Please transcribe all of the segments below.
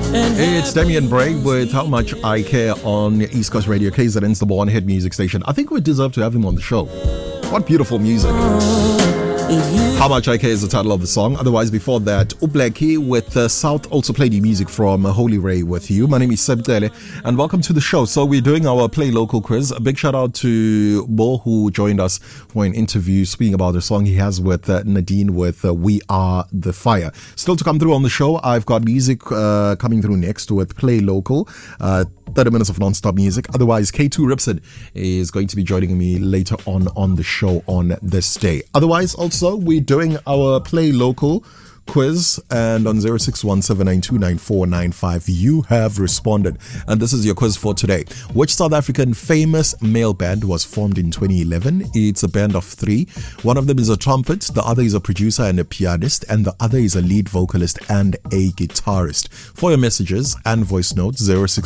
It's Damian Bray with How Much I Care on East Coast Radio, KZN's the one hit music station. I think we deserve to have him on the show. What beautiful music. How Much I Care is the title of the song. Otherwise, before that, uBlxckie with South also played the music from Holy Ray with you. My name is Seb Tele, and welcome to the show. So we're doing our Play Local quiz. A big shout out to Bo, who joined us for an interview speaking about the song he has with Nadine with We Are the Fire. Still to come through on the show, I've got music coming through next with Play Local. 30 minutes of non-stop music. Otherwise, K2 Ripson is going to be joining me later on the show on this day. Otherwise, also, we're doing our Play Local quiz, and on 0617929495 you have responded, and this is your quiz for today. Which South African famous male band was formed in 2011? It's a band of three. One of them is a trumpet, the other is a producer and a pianist, and the other is a lead vocalist and a guitarist. For your messages and voice notes,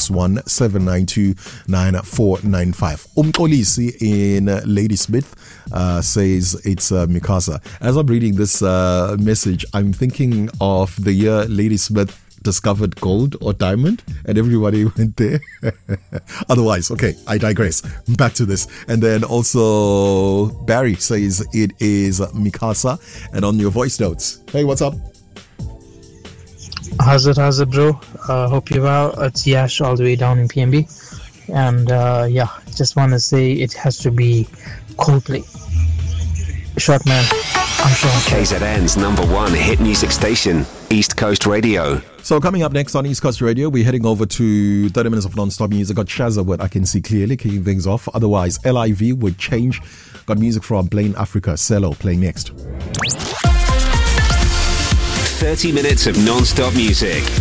0617929495. Umxolisi in Ladysmith says it's Mikasa. As I'm reading this message, I'm thinking of the year Ladysmith discovered gold or diamond and everybody went there. Otherwise, okay, I digress. Back to this. And then also Barry says it is Mikasa. And on your voice notes, hey, what's up? How's it, bro? Hope you're well. It's Yash all the way down in PMB. And just want to say it has to be Coldplay. Short man, I'm sure. KZN's number one hit music station, East Coast Radio. So coming up next on East Coast Radio, we're heading over to 30 minutes of non-stop music. Got Shazza with I Can See Clearly, kicking things off. Otherwise, LIV would change. Got music from Blaine Africa, Cello, playing next. 30 minutes of non-stop music.